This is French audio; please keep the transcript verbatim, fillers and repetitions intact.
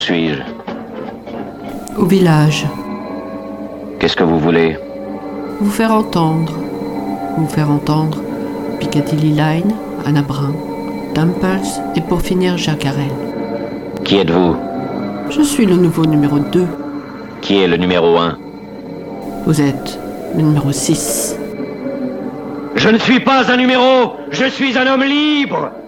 suis-je? Au village. Qu'est-ce que vous voulez? Vous faire entendre. Vous faire entendre Piccadilly Line, Anna Brun, Dimples et pour finir Jacques Harel. Qui êtes-vous? Je suis le nouveau numéro deux. Qui est le numéro un? Vous êtes le numéro six. Je ne suis pas un numéro, je suis un homme libre.